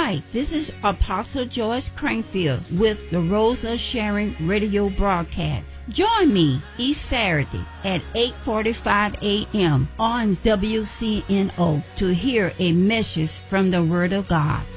Hi, this is Apostle Joyce Crankfield with the Rose of Sharon radio broadcast. Join me each Saturday at 8:45 a.m. on WCNO to hear a message from the Word of God.